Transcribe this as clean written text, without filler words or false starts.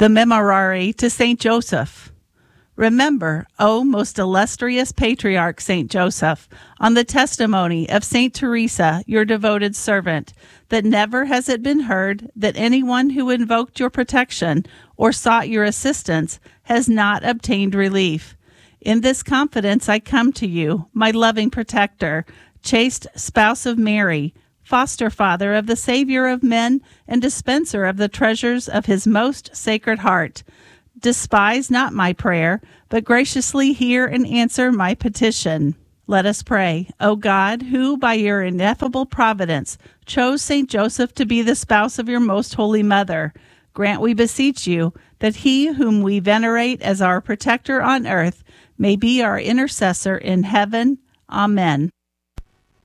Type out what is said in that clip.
The Memorare to Saint Joseph. Remember, O most illustrious patriarch Saint Joseph, on the testimony of Saint Teresa, your devoted servant, that never has it been heard that anyone who invoked your protection or sought your assistance has not obtained relief. In this confidence I come to you, my loving protector, chaste spouse of Mary, foster father of the Savior of men, and dispenser of the treasures of his most sacred heart. Despise not my prayer, but graciously hear and answer my petition. Let us pray. O God, who by your ineffable providence chose Saint Joseph to be the spouse of your most holy mother, grant, we beseech you, that he whom we venerate as our protector on earth may be our intercessor in heaven. Amen.